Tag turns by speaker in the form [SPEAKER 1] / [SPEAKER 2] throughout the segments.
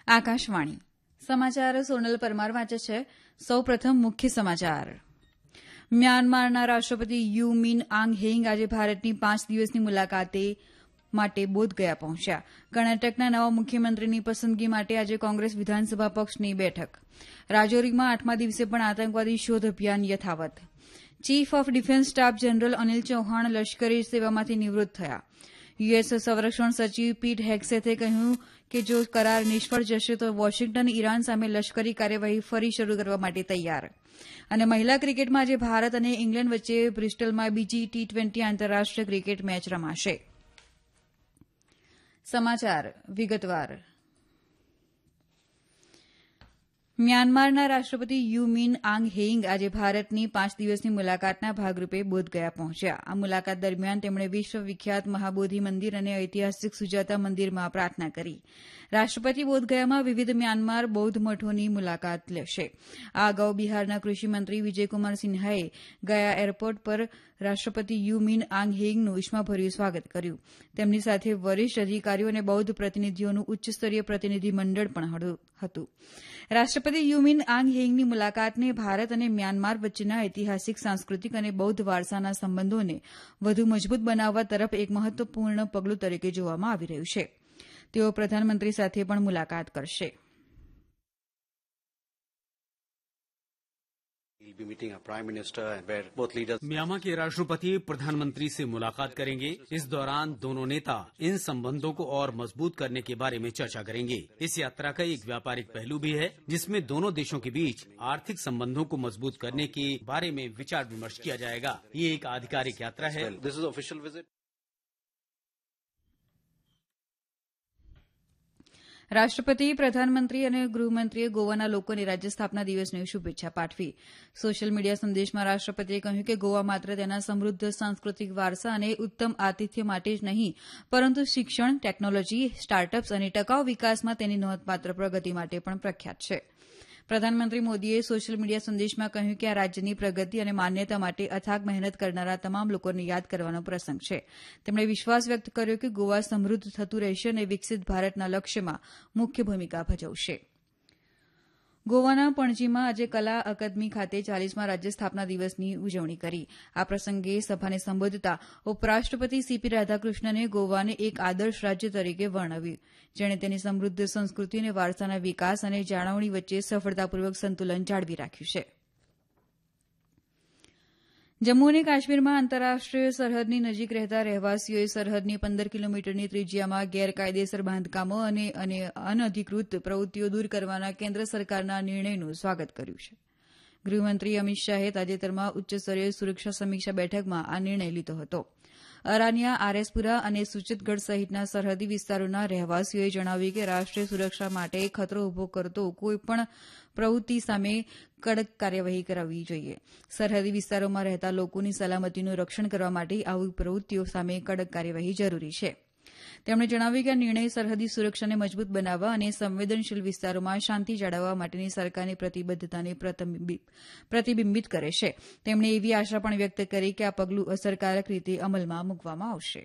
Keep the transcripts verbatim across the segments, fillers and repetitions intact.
[SPEAKER 1] આકાશવાણી સમાચાર સોનલ પરમાર વાંચે છે. સૌ પ્રથમ મુખ્ય સમાચાર. મ્યાનમારના રાષ્ટ્રપતિ યુ મીન આંગ હેંગ આજે ભારતની પાંચ દિવસની મુલાકાતે માટે બોધગયા પહોંચ્યા. કર્ણાટકના નવા મુખ્યમંત્રીની પસંદગી માટે આજે કોંગ્રેસ વિધાનસભા પક્ષની બેઠક. રાજૌરીમાં આઠમા દિવસે પણ આતંકવાદી શોધ અભિયાન યથાવત. Chief of defence staff general Anil Chauhan લશ્કરી સેવામાંથી નિવૃત્ત થયા. યુએસ સંરક્ષણ સચિવ પીટ હેગ્સેથે કહ્યું કે જો કરાર નિષ્ફળ જશે તો વોશિંગ્ટન ઈરાન સામે લશ્કરી કાર્યવાહી ફરી શરૂ કરવા માટે તૈયાર. અને મહિલા ક્રિકેટમાં આજે ભારત અને ઇંગ્લેન્ડ વચ્ચે બ્રિસ્ટલમાં બીજી ટી ટ્વેન્ટી આંતરરાષ્ટ્રીય ક્રિકેટ મેચ રમાશે. સમાચાર વિગતવાર. મ્યાનમારના રાષ્ટ્રપતિ યુ મીન આંગ હેંગ આજે ભારતની પાંચ દિવસની મુલાકાતના ભાગરૂપે બોધગયા પહોંચ્યા. આ મુલાકાત દરમિયાન તેમણે વિશ્વ વિખ્યાત મહાબોધિ મંદિર અને ઐતિહાસિક સુજાતા મંદિરમાં પ્રાર્થના કરી. રાષ્ટ્રપતિ બોધગયામાં વિવિધ મ્યાનમાર બૌદ્ધ મઠોની મુલાકાત લેશે. આ અગાઉ બિહારના કૃષિમંત્રી વિજયકુમાર સિન્હાએ ગયા એરપોર્ટ પર રાષ્ટ્રપતિ યુ મીન આંગ હેંગનું ઉષ્માભર્યું સ્વાગત કર્યું. તેમની સાથે વરિષ્ઠ અધિકારીઓ અને બૌદ્ધ પ્રતિનિધિઓનું ઉચ્ચસ્તરીય પ્રતિનિધિ મંડળ પણ હતું. રાષ્ટ્રપતિ યુ મીન આંગ હેંગની મુલાકાતને ભારત અને મ્યાનમાર વચ્ચેના ઐતિહાસિક, સાંસ્કૃતિક અને બૌદ્ધ વારસાના સંબંધોને વધુ મજબૂત બનાવવા તરફ એક મહત્વપૂર્ણ પગલું તરીકે જોવામાં આવી રહ્યું છે. તેઓ પ્રધાનમંત્રી સાથે પણ મુલાકાત કરશે.
[SPEAKER 2] म्यांमार के राष्ट्रपति प्रधानमंत्री से मुलाकात करेंगे. इस दौरान दोनों नेता इन संबंधों को और मजबूत करने के बारे में चर्चा करेंगे. इस यात्रा का एक व्यापारिक पहलू भी है जिसमें दोनों देशों के बीच आर्थिक संबंधों को मजबूत करने के बारे में विचार विमर्श किया जाएगा. ये एक आधिकारिक यात्रा है. This is official visit.
[SPEAKER 1] રાષ્ટ્રપતિ, પ્રધાનમંત્રી અને ગૃહમંત્રીએ ગોવાના લોકોને રાજ્ય સ્થાપના દિવસની શુભેચ્છા પાઠવી. સોશિયલ મીડિયા સંદેશમાં રાષ્ટ્રપતિએ કહ્યું કે ગોવા માત્ર તેના સમૃદ્ધ સાંસ્કૃતિક વારસા અને ઉત્તમ આતિથ્ય માટે જ નહીં, પરંતુ શિક્ષણ, ટેકનોલોજી, સ્ટાર્ટઅપ્સ અને ટકાઉ વિકાસમાં તેની નોંધપાત્ર પ્રગતિ માટે પણ પ્રખ્યાત છે. પ્રધાનમંત્રી મોદીએ સોશિયલ મીડિયા સંદેશમાં કહ્યું કે આ રાજ્યની પ્રગતિ અને માન્યતા માટે અથાગ મહેનત કરનારા તમામ લોકોને યાદ કરવાનો પ્રસંગ છે. તેમણે વિશ્વાસ વ્યક્ત કર્યો કે ગોવા સમૃદ્ધ થતું રહેશે અને વિકસિત ભારતના લક્ષ્યમાં મુખ્ય ભૂમિકા ભજવશે. ગોવાના પણજીમાં આજે કલા અકાદમી ખાતે ચાલીસમા રાજ્ય સ્થાપના દિવસની ઉજવણી કરી. આ પ્રસંગે સભાને સંબોધતા ઉપરાષ્ટ્રપતિ સીપી રાધાકૃષ્ણને ગોવાને એક આદર્શ રાજ્ય તરીકે વર્ણવ્યું, જેણે તેની સમૃદ્ધ સંસ્કૃતિ અને વારસાના વિકાસ અને જાળવણી વચ્ચે સફળતાપૂર્વક સંતુલન જાળવી રાખ્યું છે. જમ્મુ અને કાશ્મીરમાં આંતરરાષ્ટ્રીય સરહદની નજીક રહેતા રહેવાસીઓએ સરહદની પંદર કિલોમીટરની ત્રિજ્યામાં ગેરકાયદેસર બાંધકામો અને અનધિકૃત પ્રવૃત્તિઓ દૂર કરવાના કેન્દ્ર સરકારના નિર્ણયનું સ્વાગત કર્યું છે. ગૃહમંત્રી અમિત શાહે તાજેતરમાં ઉચ્ચસ્તરીય સુરક્ષા સમીક્ષા બેઠકમાં આ નિર્ણય લીધો હતો. અરાનિયા, આરએસપુરા અને સુચિતગઢ સહિતના સરહદી વિસ્તારોના રહેવાસીઓએ જણાવ્યું કે રાષ્ટ્રીય સુરક્ષા માટે ખતરો ઉભો કરતો કોઈપણ પ્રવૃત્તિ સામે કડક કાર્યવાહી કરવી જોઈએ. સરહદી વિસ્તારોમાં રહેતા લોકોની સલામતીનું રક્ષણ કરવા માટે આવી પ્રવૃત્તિઓ સામે કડક કાર્યવાહી જરૂરી છે. તેમણે જણાવ્યું કે આ નિર્ણય સરહદી સુરક્ષાને મજબૂત બનાવવા અને સંવેદનશીલ વિસ્તારોમાં શાંતિ જાળવવા માટેની સરકારની પ્રતિબદ્ધતાને પ્રતિબિંબિત કરે છે. તેમણે એવી આશા પણ વ્યક્ત કરી કે આ પગલું અસરકારક રીતે અમલમાં મૂકવામાં આવશે.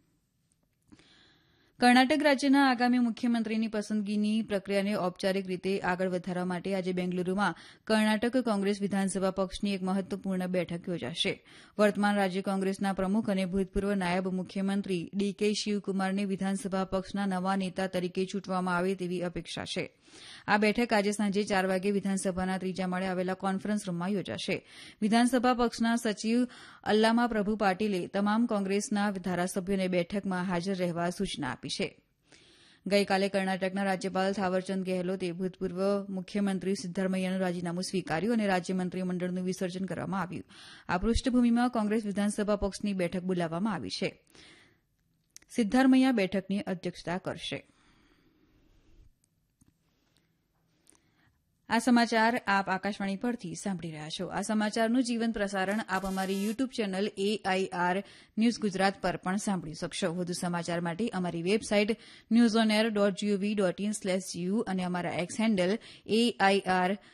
[SPEAKER 1] કર્ણાટક રાજ્યના આગામી મુખ્યમંત્રીની પસંદગીની પ્રક્રિયાને ઔપચારિક રીતે આગળ વધારવા માટે આજે બેંગલુરૂમાં કર્ણાટક કોંગ્રેસ વિધાનસભા પક્ષની એક મહત્વપૂર્ણ બેઠક યોજાશે. વર્તમાન રાજ્ય કોંગ્રેસના પ્રમુખ અને ભૂતપૂર્વ નાયબ મુખ્યમંત્રી ડીકે શિવકુમારને વિધાનસભા પક્ષના નવા નેતા તરીકે ચૂંટવામાં આવે તેવી અપેક્ષા છે. આ બેઠક આજે સાંજે ચાર વાગે વિધાનસભાના ત્રીજા માળે આવેલા કોન્ફરન્સ રૂમમાં યોજાશે. વિધાનસભા પક્ષના સચિવ અલ્લામા પ્રભુ પાટીલે તમામ કોંગ્રેસના ધારાસભ્યોને બેઠકમાં હાજર રહેવા સૂચના આપી છે. ગઈકાલે કર્ણાટકના રાજ્યપાલ થાવરચંદ ગેહલોતે ભૂતપૂર્વ મુખ્યમંત્રી સિદ્ધારમૈયાનું રાજીનામું સ્વીકાર્યું અને રાજ્ય મંત્રીમંડળનું વિસર્જન કરવામાં આવ્યું. આ પૃષ્ઠભૂમિમાં કોંગ્રેસ વિધાનસભા પક્ષની બેઠક બોલાવવામાં આવી છે. સિદ્ધારમૈયા બેઠકની અધ્યક્ષતા કરશે. આ સમાચાર આપ આકાશવાણી પરથી સાંભળી રહ્યા છો. આ સમાચારનું જીવંત પ્રસારણ આપ અમારી YouTube channel AIR news Gujarat પર પણ સાંભળી શકશો. વધુ સમાચાર માટે અમારી website news on air dot GOV dot in slash GU અને અમારા એક્સ હેન્ડલ એઆઈઆર